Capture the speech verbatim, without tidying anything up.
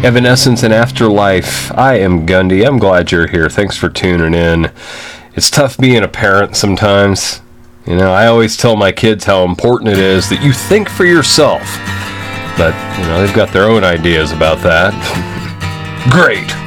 Evanescence and Afterlife. I am Gundy. I'm glad you're here. Thanks for tuning in. It's tough being a parent sometimes. You know, I always tell my kids how important it is that you think for yourself. But, you know, they've got their own ideas about that. Great.